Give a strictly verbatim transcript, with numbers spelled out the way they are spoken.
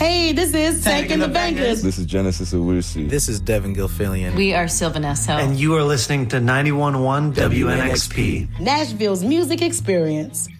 Hey, this is Taking the Bangers. This is Genesis Owusu. This is Devin Gilfillian. We are Sylvan Esso. And you are listening to ninety-one point one W N X P. Nashville's music experience.